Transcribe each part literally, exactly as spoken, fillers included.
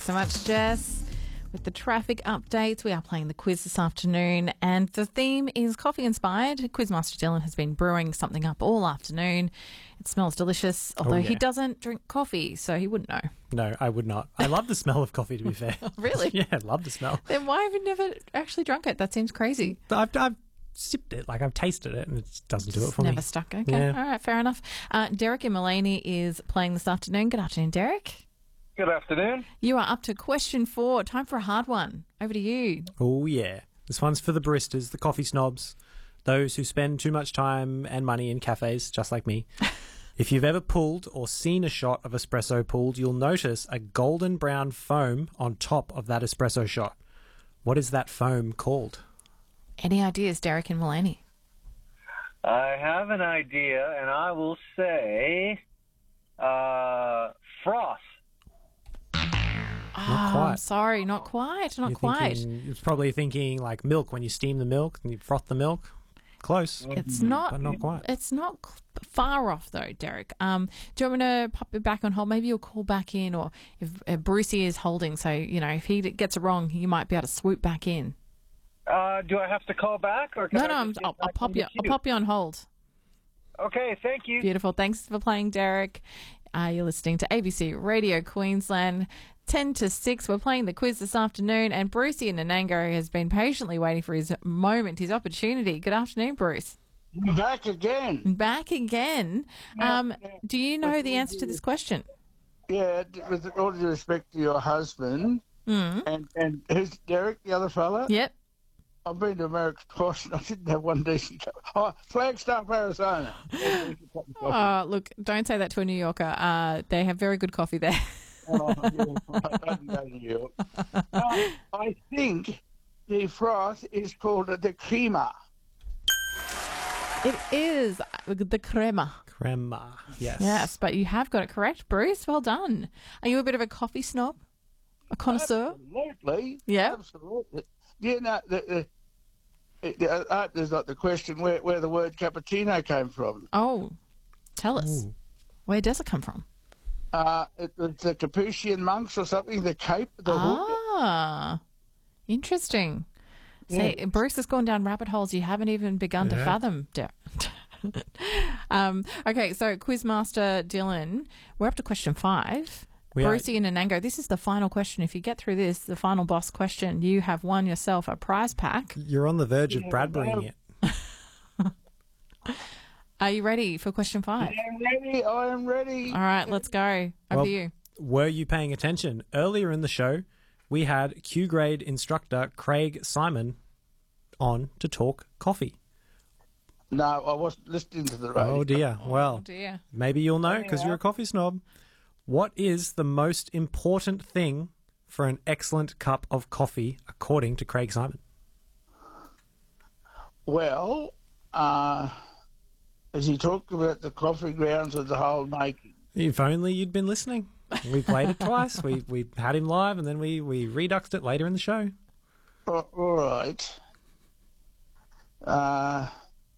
so much, Jess. With the traffic updates, we are playing the quiz this afternoon, and the theme is coffee inspired. Quizmaster Dylan has been brewing something up all afternoon. It smells delicious, although Oh, yeah. he doesn't drink coffee, so he wouldn't know. No, I would not. I love the smell of coffee, to be fair. Really? Yeah, I love the smell. Then why have you never actually drunk it? That seems crazy. I've, I've sipped it, like I've tasted it, and it just doesn't do it for Never me. stuck. Okay, Yeah. all right, fair enough. Uh, Derek in Mullaney is playing this afternoon. Good afternoon, Derek. Good afternoon. You are up to question four. Time for a hard one. Over to you. Oh, yeah. This one's for the baristas, the coffee snobs, those who spend too much time and money in cafes, just like me. If you've ever pulled or seen a shot of espresso pulled, you'll notice a golden brown foam on top of that espresso shot. What is that foam called? Any ideas, Derek in Mullaney? I have an idea, and I will say uh, froth. Oh, quite. I'm sorry, not quite, not You're quite. thinking- It's probably thinking like milk when you steam the milk and you froth the milk. Close. It's not. But not quite. It's not c- far off though, Derek. Um, do you want me to pop it back on hold? Maybe you'll call back in, or if uh, Brucey is holding, so you know if he d- gets it wrong, you might be able to swoop back in. Uh, do I have to call back, or can No, I no, just I'm, get I'll, I'll back pop in the you. I'll queue? pop you on hold. Okay, thank you. Beautiful. Thanks for playing, Derek. Uh, you're listening to A B C Radio Queensland. ten to six, we're playing the quiz this afternoon, and Brucey in Nanango has been patiently waiting for his moment, his opportunity. Good afternoon, Bruce. Back again. Back again. Um, do you know the answer to this question? Yeah, with all due respect to your husband Mm. and and who's Derek, the other fella? Yep. I've been to America twice and I didn't have one decent cup. Oh, Flagstaff, Arizona. Oh, look, don't say that to a New Yorker. Uh, they have very good coffee there. Oh, yeah, I didn't go to New York. No, I think the froth is called the crema. It is the crema. Crema. Yes. Yes, but you have got it correct, Bruce. Well done. Are you a bit of a coffee snob? A connoisseur? Absolutely. Yeah. Absolutely. You know, the, the, the, uh, there's like the question where, where the word cappuccino came from. Oh, tell us. Ooh. Where does it come from? Uh, it was the Capuchin monks or something, the Cape, the hood. Ah, interesting. See, Bruce has gone down rabbit holes you haven't even begun to Yeah. fathom. Der- um, okay, so Quizmaster Dylan, we're up to question five. We are- Brucey and Anango, this is the final question. If you get through this, the final boss question, you have won yourself a prize pack. You're on the verge of Bradburying it. Are you ready for question five? I am ready. I am ready. All right, let's go. Over Well, to you. Were you paying attention? Earlier in the show, we had Q grade instructor Craig Simon on to talk coffee. No, I wasn't listening to the radio. Oh dear. Oh, Well, dear. maybe you'll know because you're a coffee snob. What is the most important thing for an excellent cup of coffee, according to Craig Simon? Well, uh, as he talked about the coffee grounds of the whole making. If only you'd been listening. We played it twice. We we had him live, and then we we reduxed it later in the show. All all right. Uh,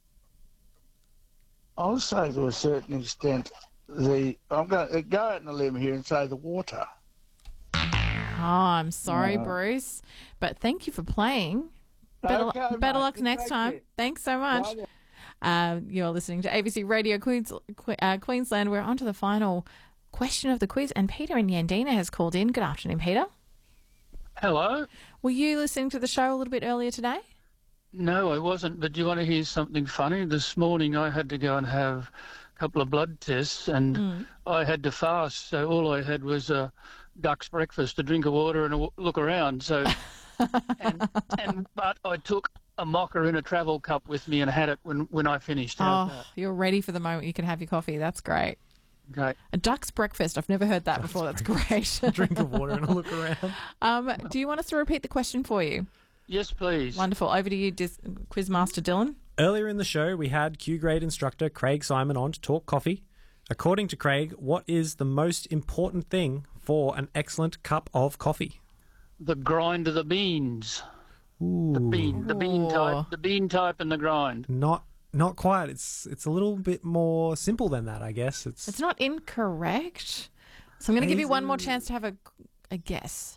I'll say to a certain extent, the I'm going to go out on a limb here and say the water. Oh, I'm sorry, Bruce, but thank you for playing. Better, Okay, lu- better mate. luck next Thank time. you. Thanks so much. Bye. Uh, you're listening to A B C Radio Queens, Que- uh, Queensland. We're on to the final question of the quiz, and Peter in Yandina has called in. Good afternoon, Peter. Hello? Were you listening to the show a little bit earlier today? No, I wasn't, but do you want to hear something funny? This morning I had to go and have a couple of blood tests and I had to fast, so all I had was a duck's breakfast, a drink of water and a w- look around. So, and, and But I took a mocha in a travel cup with me and had it when, when I finished. How's Oh, you're ready for the moment you can have your coffee. That's great. that? Okay. A duck's breakfast. I've never heard that before. That's great. Drink of water and a look around. um, do you want us to repeat the question for you? Yes, please. Wonderful. Over to you, Dis- Quizmaster Dylan. Earlier in the show, we had Q grade instructor Craig Simon on to talk coffee. According to Craig, what is the most important thing for an excellent cup of coffee? The grind of the beans. Ooh, The bean, the bean Ooh. type, the bean type and the grind. not not quite. It's it's a little bit more simple than that, I guess. It's, It's not incorrect. So I'm going to give you one more chance to have a, a guess.